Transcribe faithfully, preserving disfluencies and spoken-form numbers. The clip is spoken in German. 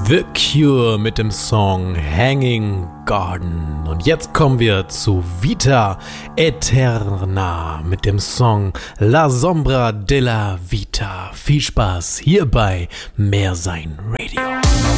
The Cure mit dem Song Hanging Garden. Und jetzt kommen wir zu Vita Eterna mit dem Song La Sombra della Vita. Viel Spaß hier bei Mehrsein Radio.